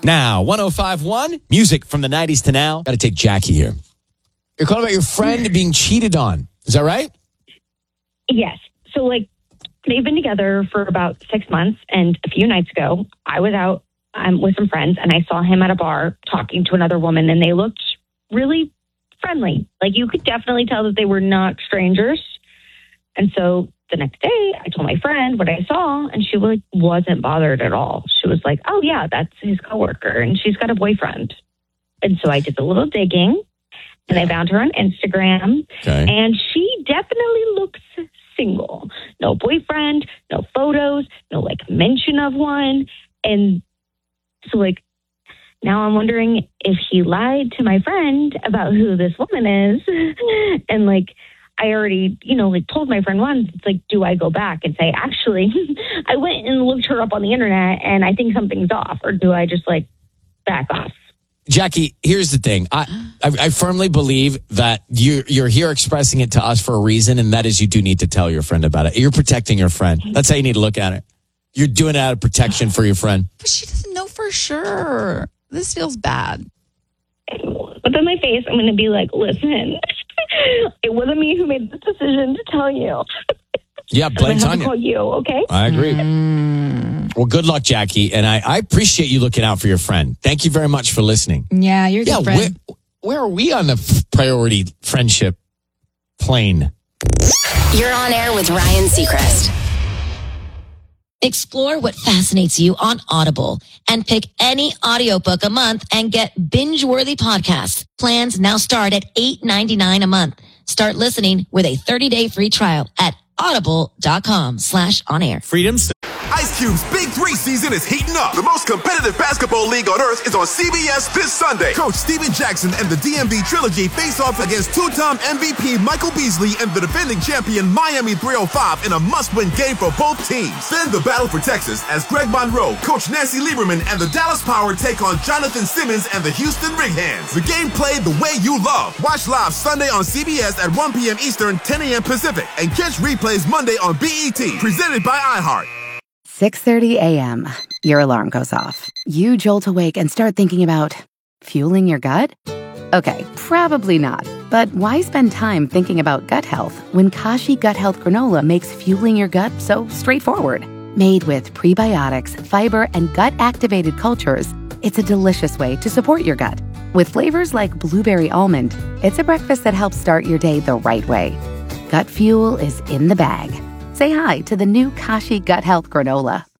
Now, 105.1, music from the 90s to now. Got to take Jackie here. You're calling about your friend being cheated on. Is that right? Yes. So, they've been together for about 6 months, and a few nights ago, I was out with some friends, and I saw him at a bar talking to another woman, and they looked really friendly. You could definitely tell that they were not strangers. And so the next day, I told my friend what I saw, and she wasn't bothered at all. She was like, oh, yeah, that's his coworker, and she's got a boyfriend. And so I did a little digging, and I found her on Instagram, and she definitely looks single. No boyfriend, no photos, no, mention of one. And so, now I'm wondering if he lied to my friend about who this woman is. And, I already, told my friend once, it's do I go back and say, actually, I went and looked her up on the internet and I think something's off? Or do I just back off? Jackie, here's the thing. I firmly believe that you're here expressing it to us for a reason, and that is you do need to tell your friend about it. You're protecting your friend. That's how you need to look at it. You're doing it out of protection for your friend. But she doesn't know for sure. This feels bad. But then my face, I'm going to be listen, it wasn't me who made the decision to tell you. Yeah, blame's on you. Call you, okay? I agree. Well, good luck, Jackie. And I appreciate you looking out for your friend. Thank you very much for listening. Yeah, you're a good friend. Where are we on the priority friendship plane? You're on air with Ryan Seacrest. Explore what fascinates you on Audible and pick any audiobook a month and get binge-worthy podcasts. Plans now start at $8.99 a month. Start listening with a 30-day free trial at audible.com/onair. Freedom. Ice Cube's Big 3 season is heating up. The most competitive basketball league on earth is on CBS this Sunday. Coach Steven Jackson and the DMV Trilogy face off against two-time MVP Michael Beasley and the defending champion Miami 305 in a must-win game for both teams. Then the battle for Texas as Greg Monroe, Coach Nancy Lieberman, and the Dallas Power take on Jonathan Simmons and the Houston Rig Hands. The game played the way you love. Watch live Sunday on CBS at 1 p.m. Eastern, 10 a.m. Pacific, and catch replays Monday on BET, presented by iHeart. 6:30 a.m. Your alarm goes off. You jolt awake and start thinking about fueling your gut? Okay, probably not. But why spend time thinking about gut health when Kashi Gut Health Granola makes fueling your gut so straightforward? Made with prebiotics, fiber, and gut-activated cultures, it's a delicious way to support your gut. With flavors like blueberry almond, it's a breakfast that helps start your day the right way. Gut fuel is in the bag. Say hi to the new Kashi Gut Health Granola.